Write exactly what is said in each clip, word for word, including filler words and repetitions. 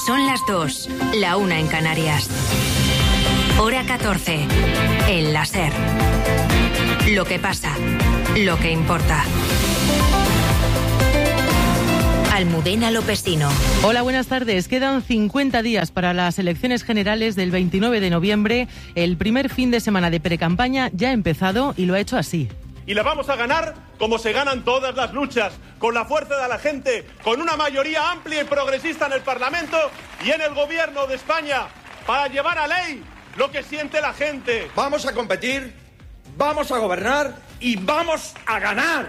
Son las dos, la una en Canarias. Hora catorce, en la SER. Lo que pasa, lo que importa. Almudena Lopesino. Hola, buenas tardes. Quedan cincuenta días para las elecciones generales del veintinueve de noviembre. El primer fin de semana de precampaña ya ha empezado y lo ha hecho así. Y la vamos a ganar como se ganan todas las luchas, con la fuerza de la gente, con una mayoría amplia y progresista en el Parlamento y en el Gobierno de España, para llevar a ley lo que siente la gente. Vamos a competir, vamos a gobernar y vamos a ganar.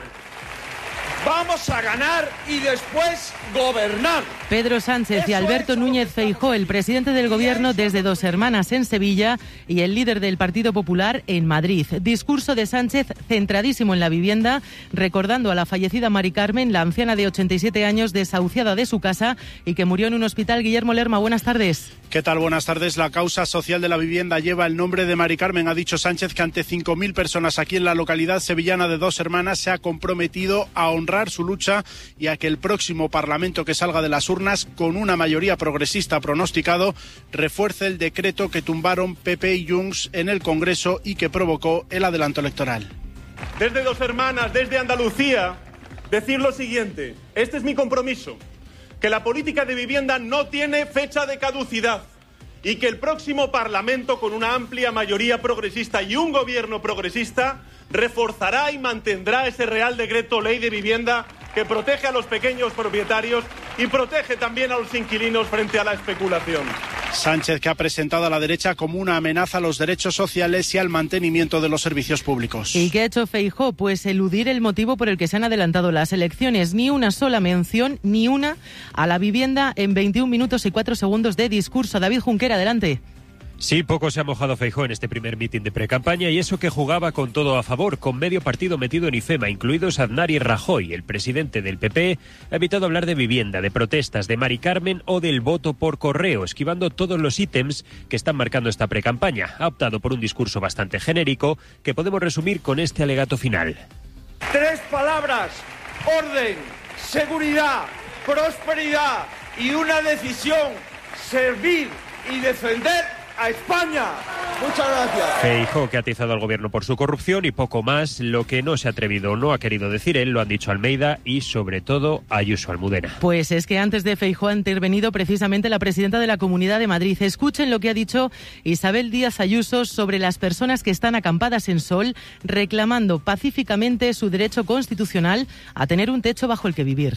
Vamos a ganar y después gobernar. Pedro Sánchez y Alberto Núñez Feijóo, el presidente del Gobierno desde Dos Hermanas en Sevilla y el líder del Partido Popular en Madrid. Discurso de Sánchez centradísimo en la vivienda, recordando a la fallecida Mari Carmen, la anciana de ochenta y siete años desahuciada de su casa y que murió en un hospital. Guillermo Lerma, buenas tardes. ¿Qué tal? Buenas tardes. La causa social de la vivienda lleva el nombre de Mari Carmen. Ha dicho Sánchez que ante cinco mil personas aquí en la localidad sevillana de Dos Hermanas se ha comprometido a honrar su lucha y a que el próximo Parlamento que salga de las urnas con una mayoría progresista pronosticado refuerce el decreto que tumbaron P P y Junts en el Congreso y que provocó el adelanto electoral. Desde Dos Hermanas, desde Andalucía, decir lo siguiente: este es mi compromiso, que la política de vivienda no tiene fecha de caducidad y que el próximo Parlamento, con una amplia mayoría progresista y un gobierno progresista, reforzará y mantendrá ese Real Decreto Ley de Vivienda que protege a los pequeños propietarios y protege también a los inquilinos frente a la especulación. Sánchez, que ha presentado a la derecha como una amenaza a los derechos sociales y al mantenimiento de los servicios públicos. ¿Y qué ha hecho Feijóo? Pues eludir el motivo por el que se han adelantado las elecciones. Ni una sola mención, ni una, a la vivienda en veintiún minutos y cuatro segundos de discurso. David Junquera, adelante. Sí, poco se ha mojado Feijóo en este primer mitin de precampaña y eso que jugaba con todo a favor, con medio partido metido en IFEMA, incluidos Aznar y Rajoy. El presidente del P P ha evitado hablar de vivienda, de protestas, de Mari Carmen o del voto por correo, esquivando todos los ítems que están marcando esta precampaña. Ha optado por un discurso bastante genérico que podemos resumir con este alegato final. Tres palabras: orden, seguridad, prosperidad y una decisión: servir y defender a España. Muchas gracias. Feijóo, que ha atizado al gobierno por su corrupción y poco más. Lo que no se ha atrevido o no ha querido decir él, lo han dicho Almeida y sobre todo Ayuso, Almudena. Pues es que antes de Feijóo ha intervenido precisamente la presidenta de la Comunidad de Madrid. Escuchen lo que ha dicho Isabel Díaz Ayuso sobre las personas que están acampadas en Sol reclamando pacíficamente su derecho constitucional a tener un techo bajo el que vivir.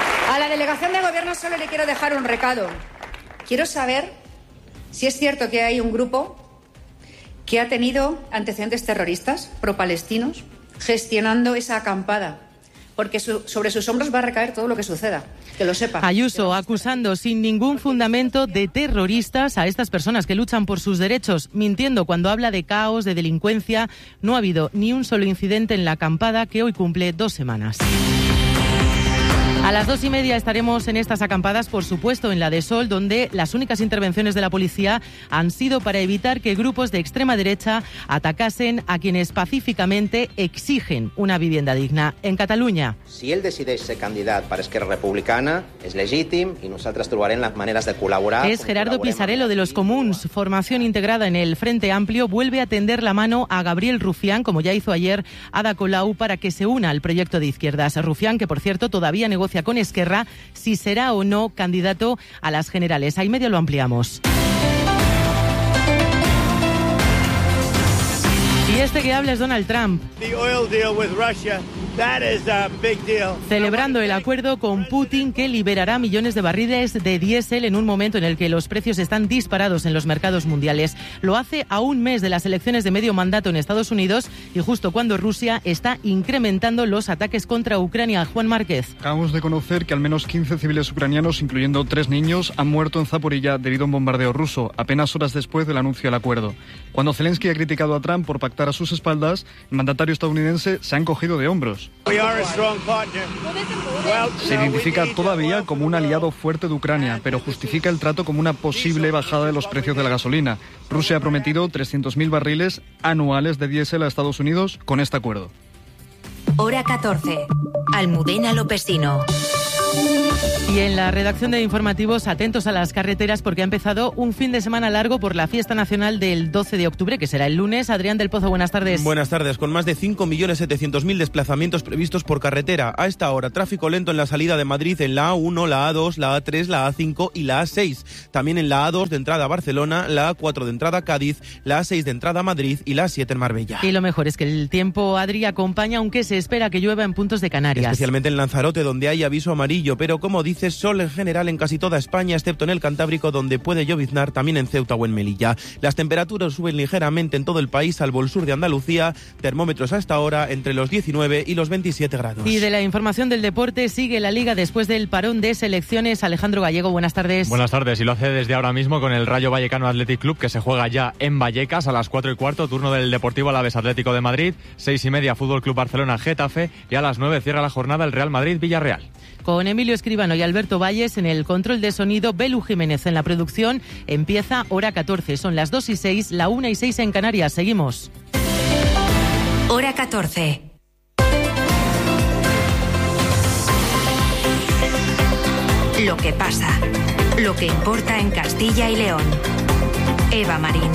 A la delegación de gobierno solo le quiero dejar un recado. Quiero saber si es cierto que hay un grupo que ha tenido antecedentes terroristas pro-palestinos gestionando esa acampada, porque su, sobre sus hombros va a recaer todo lo que suceda, que lo sepa. Ayuso acusando sin ningún fundamento de terroristas a estas personas que luchan por sus derechos, mintiendo cuando habla de caos, de delincuencia. No ha habido ni un solo incidente en la acampada que hoy cumple dos semanas. A las dos y media estaremos en estas acampadas, por supuesto, en la de Sol, donde las únicas intervenciones de la policía han sido para evitar que grupos de extrema derecha atacasen a quienes pacíficamente exigen una vivienda digna. En Catalunya. Si ell decideix ser candidat per Esquerra Republicana, és legítim i nosaltres trobarem las maneras de colaborar. Es Gerardo Pisarello de los Comuns. Formación integrada en el Frente Amplio vuelve a tender la mano a Gabriel Rufián, como ya hizo ayer Ada Colau, para que se una al proyecto de izquierdas. Rufián, que por cierto todavía negocia con Esquerra si será o no candidato a las generales. Ahí medio lo ampliamos. Y este que habla es Donald Trump. The oil deal with Russia. That is a big deal. Celebrando el acuerdo con Putin que liberará millones de barriles de diésel en un momento en el que los precios están disparados en los mercados mundiales. Lo hace a un mes de las elecciones de medio mandato en Estados Unidos y justo cuando Rusia está incrementando los ataques contra Ucrania. Juan Márquez. Acabamos de conocer que al menos quince civiles ucranianos, incluyendo tres niños, han muerto en Zaporilla debido a un bombardeo ruso, apenas horas después del anuncio del acuerdo. Cuando Zelensky ha criticado a Trump por pactar a sus espaldas, el mandatario estadounidense se ha encogido de hombros. Se identifica todavía como un aliado fuerte de Ucrania, pero justifica el trato como una posible bajada de los precios de la gasolina. Rusia ha prometido trescientos mil barriles anuales de diésel a Estados Unidos con este acuerdo. Hora catorce. Almudena Lopesino. Y en la redacción de informativos, atentos a las carreteras porque ha empezado un fin de semana largo por la fiesta nacional del doce de octubre, que será el lunes. Adrián del Pozo, buenas tardes. Buenas tardes. Con más de cinco millones setecientos mil desplazamientos previstos por carretera. A esta hora, tráfico lento en la salida de Madrid en la A uno, la A dos, la A tres, la A cinco y la A seis. También en la A dos de entrada a Barcelona, la A cuatro de entrada a Cádiz, la A seis de entrada a Madrid y la A siete en Marbella. Y lo mejor es que el tiempo, Adri, acompaña, aunque se espera que llueva en puntos de Canarias. Especialmente en Lanzarote, donde hay aviso amarillo, pero como dices, sol en general en casi toda España, excepto en el Cantábrico, donde puede lloviznar, también en Ceuta o en Melilla. Las temperaturas suben ligeramente en todo el país, salvo el sur de Andalucía. Termómetros a esta hora entre los diecinueve y los veintisiete grados. Y de la información del deporte, sigue la Liga después del parón de selecciones. Alejandro Gallego, buenas tardes. Buenas tardes, y lo hace desde ahora mismo con el Rayo Vallecano Athletic Club, que se juega ya en Vallecas a las cuatro y cuarto, turno del Deportivo Alavés Atlético de Madrid, seis y media Fútbol Club Barcelona Getafe, y a las nueve cierra la jornada el Real Madrid Villarreal. Con Emilio Escribano y Alberto Valles en el control de sonido, Belu Jiménez en la producción. Empieza hora catorce, son las dos y seis, la una y seis en Canarias. Seguimos. Hora catorce. Lo que pasa, lo que importa en Castilla y León. Eva Marín.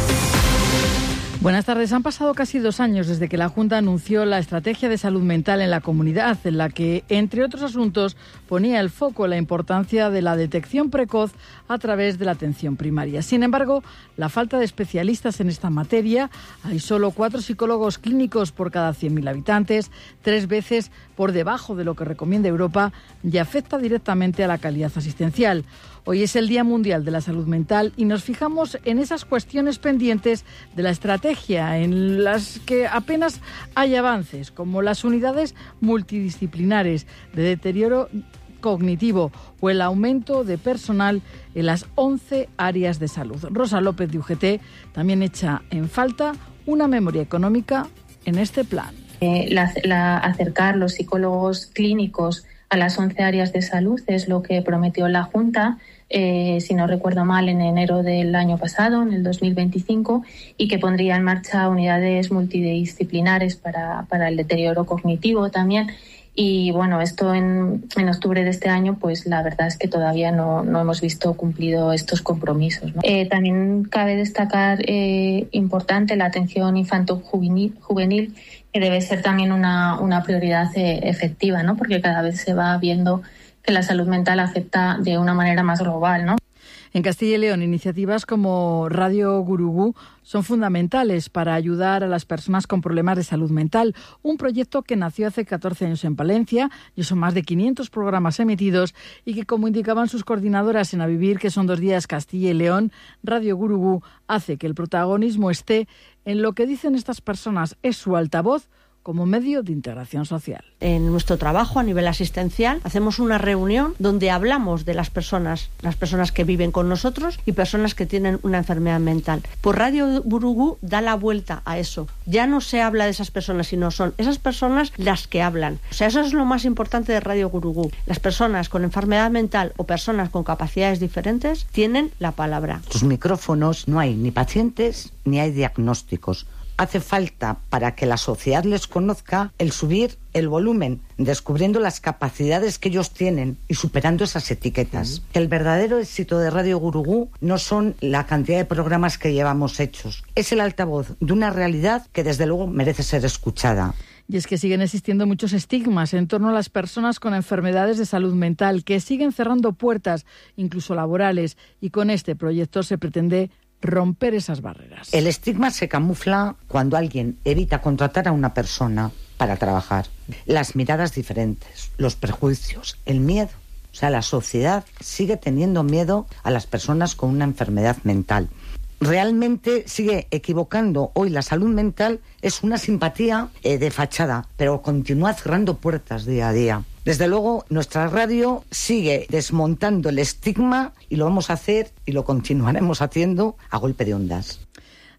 Buenas tardes. Han pasado casi dos años desde que la Junta anunció la estrategia de salud mental en la comunidad, en la que, entre otros asuntos, ponía el foco en la importancia de la detección precoz a través de la atención primaria. Sin embargo, la falta de especialistas en esta materia, hay solo cuatro psicólogos clínicos por cada cien mil habitantes, tres veces por debajo de lo que recomienda Europa, y afecta directamente a la calidad asistencial. Hoy es el Día Mundial de la Salud Mental y nos fijamos en esas cuestiones pendientes de la estrategia, en las que apenas hay avances, como las unidades multidisciplinares de deterioro cognitivo o el aumento de personal en las once áreas de salud. Rosa López de U G T también echa en falta una memoria económica en este plan. Eh, la, la, acercar los psicólogos clínicos a las once áreas de salud es lo que prometió la Junta, eh, si no recuerdo mal, en enero del año pasado, en el dos mil veinticinco, y que pondría en marcha unidades multidisciplinares para, para el deterioro cognitivo también. Y bueno, esto en, en octubre de este año, pues la verdad es que todavía no, no hemos visto cumplido estos compromisos, ¿no? Eh, también cabe destacar eh, importante la atención infanto-juvenil, juvenil, que debe ser también una, una prioridad eh, efectiva, ¿no? Porque cada vez se va viendo que la salud mental afecta de una manera más global, ¿no? En Castilla y León, iniciativas como Radio Gurugú son fundamentales para ayudar a las personas con problemas de salud mental. Un proyecto que nació hace catorce años en Palencia y son más de quinientos programas emitidos y que, como indicaban sus coordinadoras en A Vivir, que son dos días Castilla y León, Radio Gurugú hace que el protagonismo esté en lo que dicen estas personas, es su altavoz como medio de integración social. En nuestro trabajo a nivel asistencial hacemos una reunión donde hablamos de las personas, las personas que viven con nosotros y personas que tienen una enfermedad mental. Pues Radio Gurugú da la vuelta a eso. Ya no se habla de esas personas, sino son esas personas las que hablan. O sea, eso es lo más importante de Radio Gurugú. Las personas con enfermedad mental o personas con capacidades diferentes tienen la palabra. Sus micrófonos no hay ni pacientes ni hay diagnósticos. Hace falta, para que la sociedad les conozca, el subir el volumen, descubriendo las capacidades que ellos tienen y superando esas etiquetas. Uh-huh. El verdadero éxito de Radio Gurugú no son la cantidad de programas que llevamos hechos. Es el altavoz de una realidad que desde luego merece ser escuchada. Y es que siguen existiendo muchos estigmas en torno a las personas con enfermedades de salud mental, que siguen cerrando puertas, incluso laborales, y con este proyecto se pretende romper esas barreras. El estigma se camufla cuando alguien evita contratar a una persona para trabajar. Las miradas diferentes, los prejuicios, el miedo. O sea, la sociedad sigue teniendo miedo a las personas con una enfermedad mental. Realmente sigue equivocando. Hoy la salud mental es una simpatía eh, de fachada, pero continúa cerrando puertas día a día. Desde luego, nuestra radio sigue desmontando el estigma y lo vamos a hacer y lo continuaremos haciendo a golpe de ondas.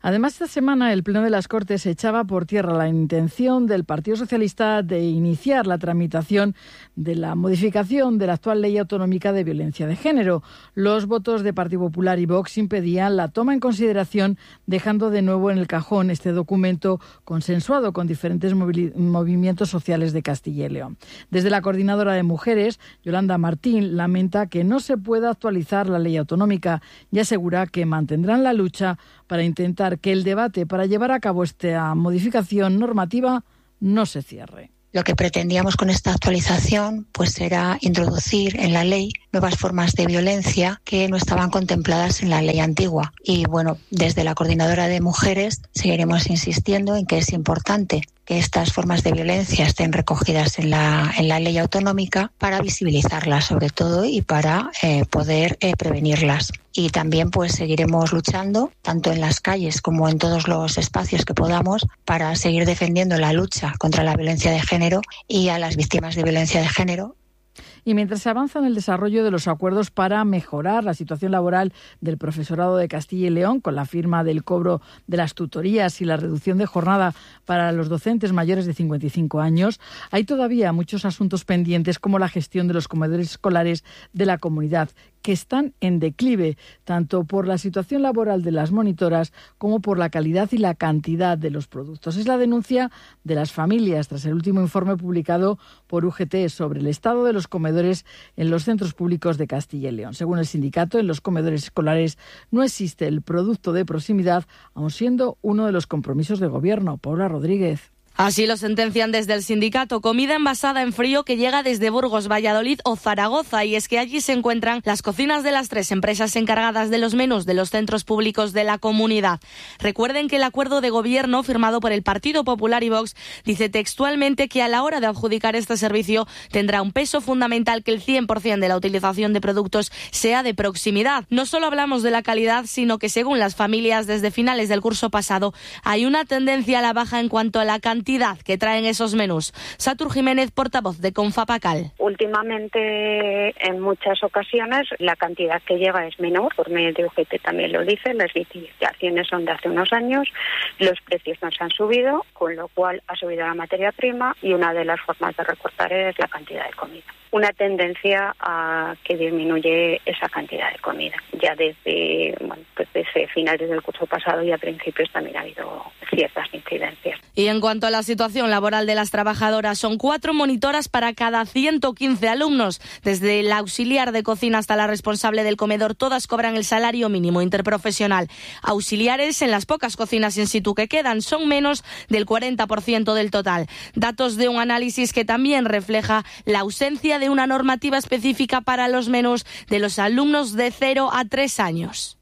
Además, esta semana el Pleno de las Cortes echaba por tierra la intención del Partido Socialista de iniciar la tramitación de la modificación de la actual Ley Autonómica de Violencia de Género. Los votos de Partido Popular y Vox impedían la toma en consideración, dejando de nuevo en el cajón este documento consensuado con diferentes movimientos sociales de Castilla y León. Desde la Coordinadora de Mujeres, Yolanda Martín, lamenta que no se pueda actualizar la Ley Autonómica y asegura que mantendrán la lucha para intentar que el debate para llevar a cabo esta modificación normativa no se cierre. Lo que pretendíamos con esta actualización pues era introducir en la ley nuevas formas de violencia que no estaban contempladas en la ley antigua. Y bueno, desde la Coordinadora de Mujeres seguiremos insistiendo en que es importante que estas formas de violencia estén recogidas en la, en la ley autonómica para visibilizarlas sobre todo y para eh, poder eh, prevenirlas. Y también pues seguiremos luchando tanto en las calles como en todos los espacios que podamos para seguir defendiendo la lucha contra la violencia de género y a las víctimas de violencia de género. Y mientras se avanza en el desarrollo de los acuerdos para mejorar la situación laboral del profesorado de Castilla y León, con la firma del cobro de las tutorías y la reducción de jornada para los docentes mayores de cincuenta y cinco años, hay todavía muchos asuntos pendientes, como la gestión de los comedores escolares de la comunidad, que están en declive, tanto por la situación laboral de las monitoras como por la calidad y la cantidad de los productos. Es la denuncia de las familias tras el último informe publicado por U G T sobre el estado de los comedores en los centros públicos de Castilla y León. Según el sindicato, en los comedores escolares no existe el producto de proximidad, aun siendo uno de los compromisos de gobierno. Paula Rodríguez. Así lo sentencian desde el sindicato. Comida envasada en frío que llega desde Burgos, Valladolid o Zaragoza, y es que allí se encuentran las cocinas de las tres empresas encargadas de los menús de los centros públicos de la comunidad. Recuerden que el acuerdo de gobierno firmado por el Partido Popular y Vox dice textualmente que a la hora de adjudicar este servicio tendrá un peso fundamental que el cien por ciento de la utilización de productos sea de proximidad. No solo hablamos de la calidad, sino que según las familias desde finales del curso pasado hay una tendencia a la baja en cuanto a la cantidad que traen esos menús. Satur Jiménez, portavoz de Confapacal. Últimamente, en muchas ocasiones, la cantidad que llega es menor, por medio de U G T también lo dice, las licitaciones son de hace unos años, los precios no se han subido, con lo cual ha subido la materia prima y una de las formas de recortar es la cantidad de comida. Una tendencia a que disminuye esa cantidad de comida. Ya desde, bueno, pues desde finales del curso pasado y a principios también ha habido ciertas incidencias. Y en cuanto a la situación laboral de las trabajadoras, son cuatro monitoras para cada ciento quince alumnos. Desde la auxiliar de cocina hasta la responsable del comedor, todas cobran el salario mínimo interprofesional. Auxiliares en las pocas cocinas in situ que quedan son menos del cuarenta por ciento del total. Datos de un análisis que también refleja la ausencia de de una normativa específica para los menús de los alumnos de cero a tres años.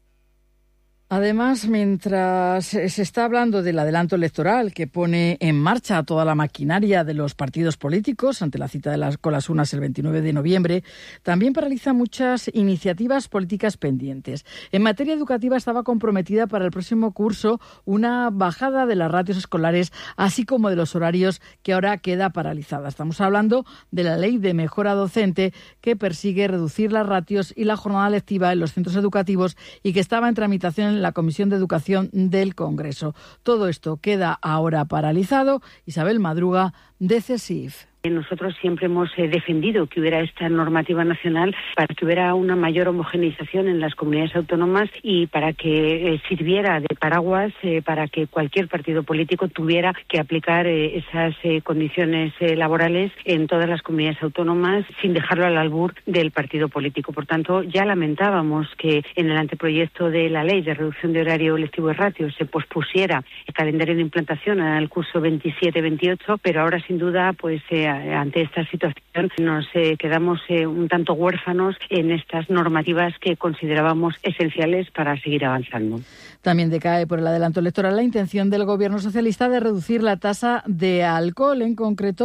Además, mientras se está hablando del adelanto electoral que pone en marcha toda la maquinaria de los partidos políticos ante la cita de las, con las urnas el veintinueve de noviembre, también paraliza muchas iniciativas políticas pendientes. En materia educativa estaba comprometida para el próximo curso una bajada de las ratios escolares, así como de los horarios, que ahora queda paralizada. Estamos hablando de la Ley de Mejora Docente, que persigue reducir las ratios y la jornada lectiva en los centros educativos y que estaba en tramitación en la Comisión de Educación del Congreso. Todo esto queda ahora paralizado. Isabel Madruga, de CESIF. Nosotros siempre hemos eh, defendido que hubiera esta normativa nacional para que hubiera una mayor homogeneización en las comunidades autónomas y para que eh, sirviera de paraguas eh, para que cualquier partido político tuviera que aplicar eh, esas eh, condiciones eh, laborales en todas las comunidades autónomas sin dejarlo al albur del partido político. Por tanto, ya lamentábamos que en el anteproyecto de la ley de reducción de horario lectivo y ratio se pospusiera el calendario de implantación al curso veintisiete veintiocho, pero ahora sin duda pues eh, ante esta situación nos eh, quedamos eh, un tanto huérfanos en estas normativas que considerábamos esenciales para seguir avanzando. También decae por el adelanto electoral la intención del Gobierno socialista de reducir la tasa de alcohol. En concreto,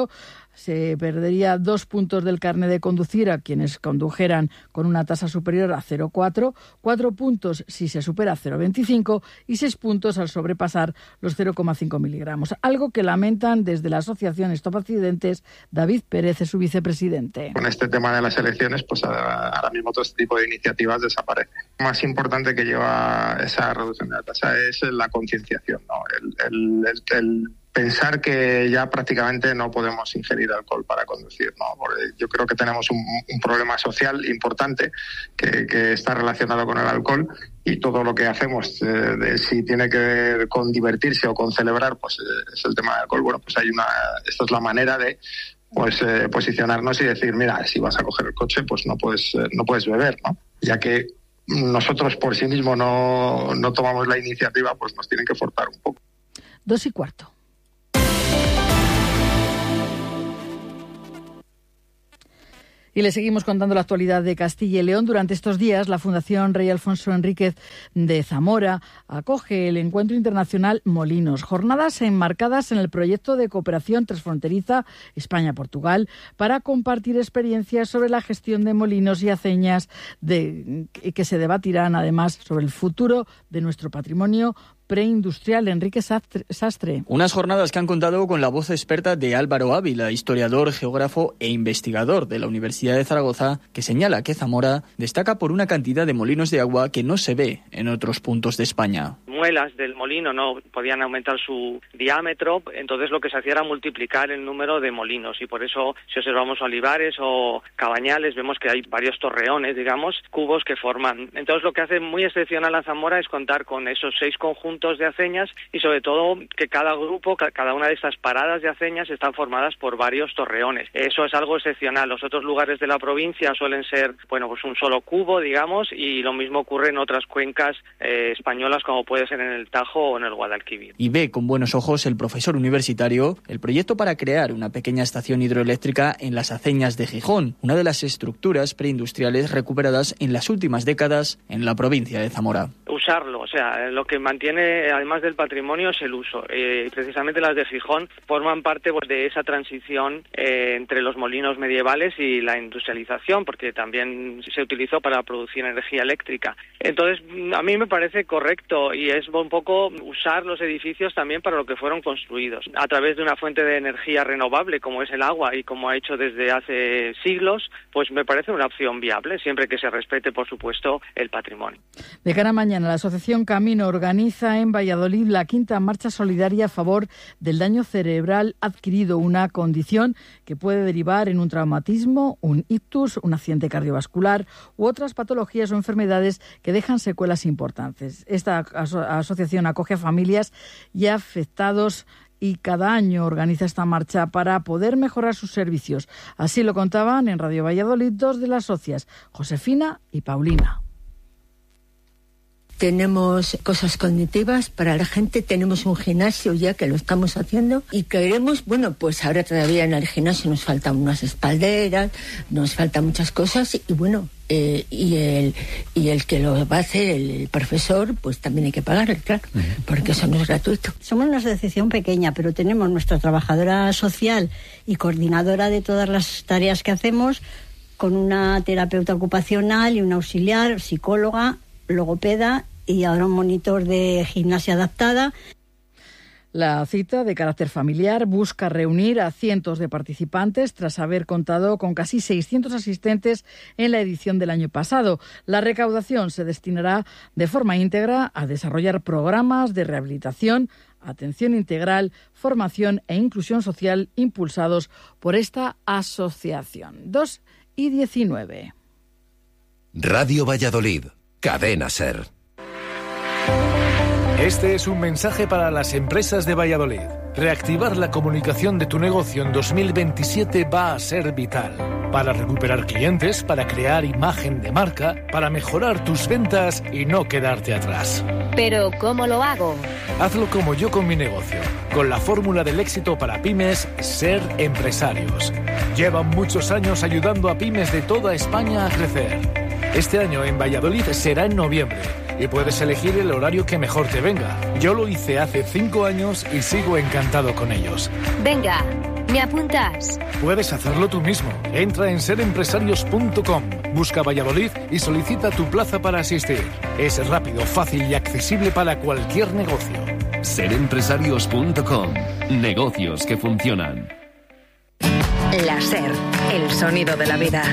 Se perdería dos puntos del carnet de conducir a quienes condujeran con una tasa superior a cero coma cuatro, cuatro puntos si se supera cero coma veinticinco y seis puntos al sobrepasar los cero coma cinco miligramos. Algo que lamentan desde la asociación Stop Accidentes. David Pérez es su vicepresidente. Con este tema de las elecciones, pues ahora mismo todo este tipo de iniciativas desaparecen. Lo más importante que lleva esa reducción de la tasa es la concienciación, ¿no? El, el, el, el pensar que ya prácticamente no podemos ingerir alcohol para conducir, ¿no? Porque yo creo que tenemos un, un problema social importante que, que está relacionado con el alcohol, y todo lo que hacemos, eh, de si tiene que ver con divertirse o con celebrar, pues eh, es el tema del alcohol. Bueno, pues hay una, esta es la manera de pues eh, posicionarnos y decir, mira, si vas a coger el coche, pues no puedes, eh, no puedes beber, ¿no? Ya que nosotros por sí mismos no, no tomamos la iniciativa, pues nos tienen que forzar un poco. Dos y cuarto. Y le seguimos contando la actualidad de Castilla y León. Durante estos días, la Fundación Rey Alfonso Enríquez de Zamora acoge el Encuentro Internacional Molinos, jornadas enmarcadas en el proyecto de cooperación transfronteriza España-Portugal para compartir experiencias sobre la gestión de molinos y aceñas, de, que se debatirán además sobre el futuro de nuestro patrimonio preindustrial. Enrique Sastre. Unas jornadas que han contado con la voz experta de Álvaro Ávila, historiador, geógrafo e investigador de la Universidad de Zaragoza, que señala que Zamora destaca por una cantidad de molinos de agua que no se ve en otros puntos de España. Muelas del molino no podían aumentar su diámetro, entonces lo que se hacía era multiplicar el número de molinos, y por eso si observamos olivares o cabañales vemos que hay varios torreones, digamos, cubos que forman. Entonces lo que hace muy excepcional a Zamora es contar con esos seis conjuntos de aceñas, y sobre todo que cada grupo, cada una de estas paradas de aceñas están formadas por varios torreones. Eso es algo excepcional. Los otros lugares de la provincia suelen ser, bueno, pues un solo cubo, digamos, y lo mismo ocurre en otras cuencas eh, españolas, como puede ser en el Tajo o en el Guadalquivir. Y ve con buenos ojos el profesor universitario el proyecto para crear una pequeña estación hidroeléctrica en las aceñas de Gijón, una de las estructuras preindustriales recuperadas en las últimas décadas en la provincia de Zamora. Usarlo, o sea, lo que mantiene además del patrimonio es el uso. Eh, precisamente las de Gijón forman parte pues, de esa transición eh, entre los molinos medievales y la industrialización, porque también se utilizó para producir energía eléctrica. Entonces, a mí me parece correcto, y es un poco usar los edificios también para lo que fueron construidos, a través de una fuente de energía renovable como es el agua, y como ha hecho desde hace siglos, pues me parece una opción viable, siempre que se respete, por supuesto, el patrimonio. De cara a mañana, la Asociación Camino organiza en Valladolid la quinta marcha solidaria a favor del daño cerebral adquirido, una condición que puede derivar en un traumatismo, un ictus, un accidente cardiovascular u otras patologías o enfermedades que dejan secuelas importantes. Esta aso- asociación acoge a familias y afectados y cada año organiza esta marcha para poder mejorar sus servicios. Así lo contaban en Radio Valladolid dos de las socias, Josefina y Paulina. Tenemos cosas cognitivas para la gente, tenemos un gimnasio ya que lo estamos haciendo y queremos, bueno, pues ahora todavía en el gimnasio nos faltan unas espalderas, nos faltan muchas cosas y bueno, eh, y el y el que lo va a hacer, el profesor, pues también hay que pagarle, claro, porque eso no es gratuito. Somos una asociación pequeña, pero tenemos nuestra trabajadora social y coordinadora de todas las tareas que hacemos, con una terapeuta ocupacional y una auxiliar, psicóloga, logopeda y ahora un monitor de gimnasia adaptada. La cita, de carácter familiar, busca reunir a cientos de participantes tras haber contado con casi seiscientos asistentes en la edición del año pasado. La recaudación se destinará de forma íntegra a desarrollar programas de rehabilitación, atención integral, formación e inclusión social impulsados por esta asociación. dos y diecinueve. Radio Valladolid, Cadena SER. Este es un mensaje para las empresas de Valladolid. Reactivar la comunicación de tu negocio en dos mil veintisiete va a ser vital. Para recuperar clientes, para crear imagen de marca, para mejorar tus ventas y no quedarte atrás. ¿Pero cómo lo hago? Hazlo como yo con mi negocio. Con la fórmula del éxito para pymes, SER Empresarios. Llevan muchos años ayudando a pymes de toda España a crecer. Este año en Valladolid será en noviembre y puedes elegir el horario que mejor te venga. Yo lo hice hace cinco años y sigo encantado con ellos. Venga, ¿Me apuntas? Puedes hacerlo tú mismo. Entra en ser empresarios punto com, busca Valladolid y solicita tu plaza para asistir. Es rápido, fácil y accesible para cualquier negocio. ser empresarios punto com. Negocios que funcionan. La SER, el sonido de la vida.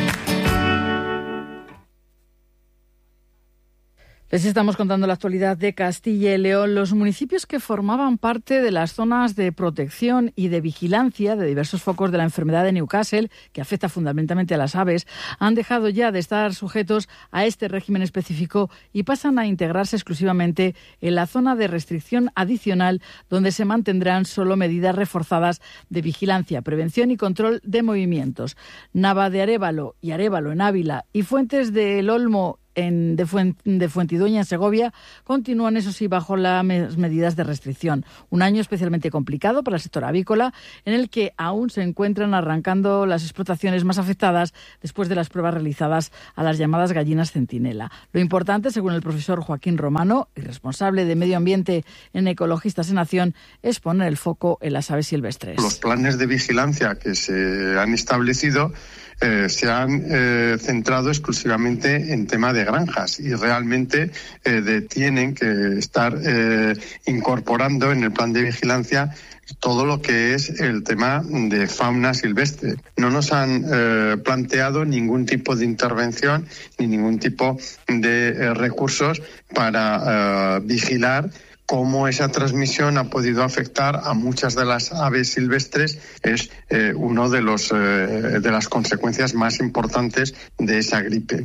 Les estamos contando la actualidad de Castilla y León. Los municipios que formaban parte de las zonas de protección y de vigilancia de diversos focos de la enfermedad de Newcastle, que afecta fundamentalmente a las aves, han dejado ya de estar sujetos a este régimen específico y pasan a integrarse exclusivamente en la zona de restricción adicional, donde se mantendrán solo medidas reforzadas de vigilancia, prevención y control de movimientos. Nava de Arévalo y Arévalo en Ávila y Fuentes del Olmo En, de, Fuent, de Fuentidueña, en Segovia, continúan, eso sí, bajo las medidas de restricción. Un año especialmente complicado para el sector avícola, en el que aún se encuentran arrancando las explotaciones más afectadas después de las pruebas realizadas a las llamadas gallinas centinela. Lo importante, según el profesor Joaquín Romano, y responsable de Medio Ambiente en Ecologistas en Acción, es poner el foco en las aves silvestres. Los planes de vigilancia que se han establecido Eh, se han eh, centrado exclusivamente en tema de granjas y realmente eh, de, tienen que estar eh, incorporando en el plan de vigilancia todo lo que es el tema de fauna silvestre. No nos han eh, planteado ningún tipo de intervención ni ningún tipo de eh, recursos para eh, vigilar cómo esa transmisión ha podido afectar a muchas de las aves silvestres. Es eh, uno de los eh, de las consecuencias más importantes de esa gripe.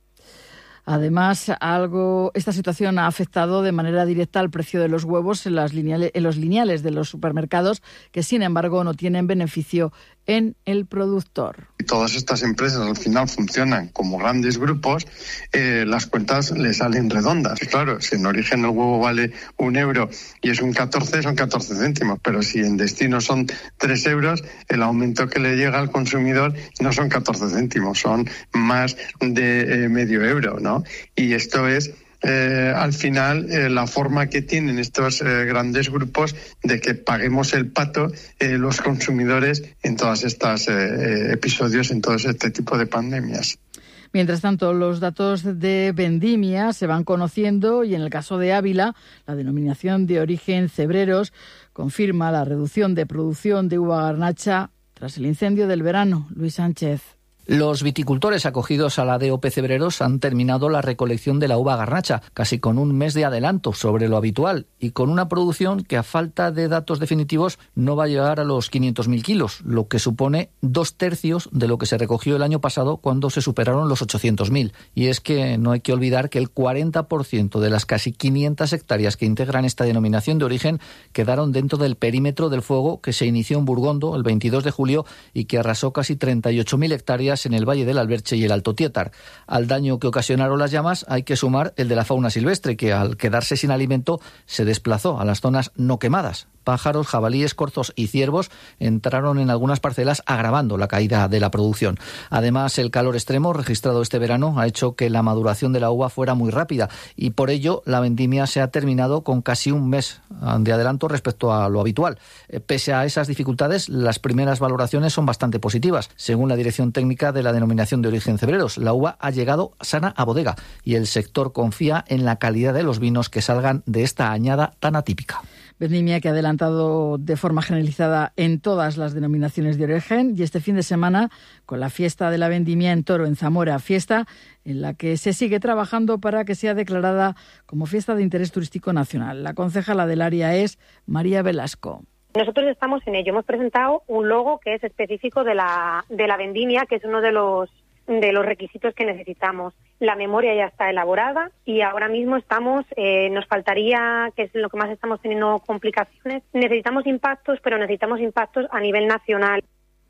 Además, algo esta situación ha afectado de manera directa al precio de los huevos en, las lineales, en los lineales de los supermercados, que sin embargo no tienen beneficio en el productor. Y todas estas empresas al final funcionan como grandes grupos, eh, las cuentas le salen redondas. Claro, si en origen el huevo vale un euro y es un catorce, son catorce céntimos, pero si en destino son tres euros, el aumento que le llega al consumidor no son catorce céntimos, son más de eh, medio euro, ¿no? Y esto es Eh, al final eh, la forma que tienen estos eh, grandes grupos de que paguemos el pato eh, los consumidores en todos estos eh, episodios, en todo este tipo de pandemias. Mientras tanto, los datos de vendimia se van conociendo y en el caso de Ávila, la denominación de origen Cebreros confirma la reducción de producción de uva garnacha tras el incendio del verano. Luis Sánchez. Los viticultores acogidos a la D O P Cebreros han terminado la recolección de la uva garnacha, casi con un mes de adelanto sobre lo habitual y con una producción que a falta de datos definitivos no va a llegar a los quinientos mil kilos, lo que supone dos tercios de lo que se recogió el año pasado cuando se superaron los ochocientos mil. Y es que no hay que olvidar que el cuarenta por ciento de las casi quinientas hectáreas que integran esta denominación de origen quedaron dentro del perímetro del fuego que se inició en Burgondo el veintidós de julio y que arrasó casi treinta y ocho mil hectáreas en el Valle del Alberche y el Alto Tietar. Al daño que ocasionaron las llamas hay que sumar el de la fauna silvestre, que al quedarse sin alimento se desplazó a las zonas no quemadas. Pájaros, jabalíes, corzos y ciervos entraron en algunas parcelas agravando la caída de la producción. Además, el calor extremo registrado este verano ha hecho que la maduración de la uva fuera muy rápida y por ello la vendimia se ha terminado con casi un mes de adelanto respecto a lo habitual. Pese a esas dificultades, las primeras valoraciones son bastante positivas. Según la Dirección Técnica de la Denominación de Origen Cebreros, la uva ha llegado sana a bodega y el sector confía en la calidad de los vinos que salgan de esta añada tan atípica. Vendimia que ha adelantado de forma generalizada en todas las denominaciones de origen y este fin de semana con la fiesta de la vendimia en Toro, en Zamora, fiesta en la que se sigue trabajando para que sea declarada como fiesta de interés turístico nacional. La concejala del área es María Velasco. Nosotros estamos en ello. Hemos presentado un logo que es específico de la, de la vendimia, que es uno de los de los requisitos que necesitamos. La memoria ya está elaborada y ahora mismo estamos, eh, nos faltaría, que es lo que más estamos teniendo complicaciones, necesitamos impactos, pero necesitamos impactos a nivel nacional.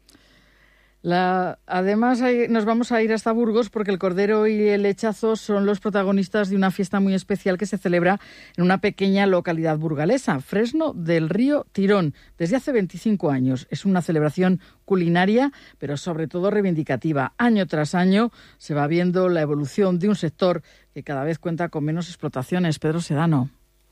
La, además, hay, nos vamos a ir hasta Burgos porque el cordero y el lechazo son los protagonistas de una fiesta muy especial que se celebra en una pequeña localidad burgalesa, Fresno del Río Tirón, desde hace veinticinco años. Es una celebración culinaria, pero sobre todo reivindicativa. Año tras año se va viendo la evolución de un sector que cada vez cuenta con menos explotaciones. Pedro Sedano.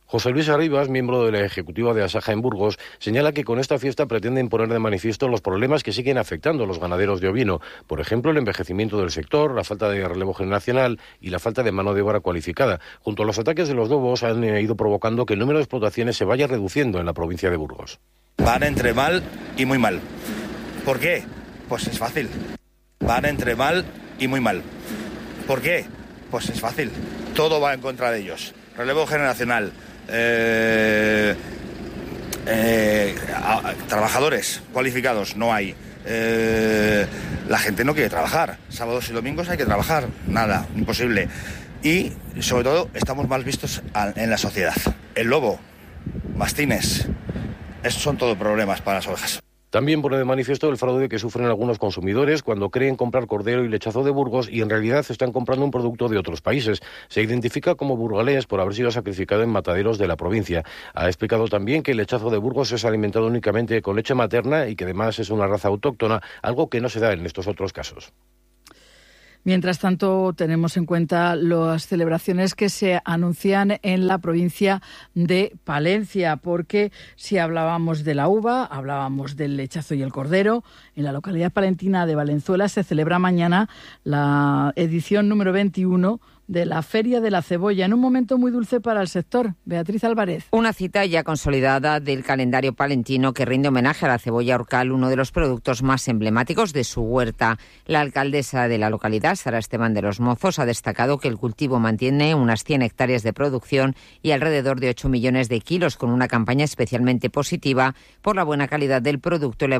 José Luis Arribas, miembro de la ejecutiva de Asaja en Burgos, señala que con esta fiesta pretenden poner de manifiesto los problemas que siguen afectando a los ganaderos de ovino. Por ejemplo, el envejecimiento del sector, la falta de relevo generacional y la falta de mano de obra cualificada. Junto a los ataques de los lobos han ido provocando que el número de explotaciones se vaya reduciendo en la provincia de Burgos. Van entre mal y muy mal. ¿Por qué? Pues es fácil. Van entre mal y muy mal. ¿Por qué? Pues es fácil. Todo va en contra de ellos. Relevo generacional. Eh, eh, a, trabajadores cualificados no hay. Eh, la gente no quiere trabajar. Sábados y domingos hay que trabajar. Nada, imposible. Y sobre todo estamos mal vistos a, en la sociedad. El lobo, mastines, esos son todos problemas para las ovejas. También pone de manifiesto el fraude que sufren algunos consumidores cuando creen comprar cordero y lechazo de Burgos y en realidad están comprando un producto de otros países. Se identifica como burgalés por haber sido sacrificado en mataderos de la provincia. Ha explicado también que el lechazo de Burgos es alimentado únicamente con leche materna y que además es una raza autóctona, algo que no se da en estos otros casos. Mientras tanto, tenemos en cuenta las celebraciones que se anuncian en la provincia de Palencia, porque si hablábamos de la uva, hablábamos del lechazo y el cordero. En la localidad palentina de Valenzuela se celebra mañana la edición número veintiuno de la Feria de la Cebolla, en un momento muy dulce para el sector. Beatriz Álvarez. Una cita ya consolidada del calendario palentino que rinde homenaje a la cebolla orcal, uno de los productos más emblemáticos de su huerta. La alcaldesa de la localidad, Sara Esteban de los Mozos, ha destacado que el cultivo mantiene unas cien hectáreas de producción y alrededor de ocho millones de kilos, con una campaña especialmente positiva por la buena calidad del producto y la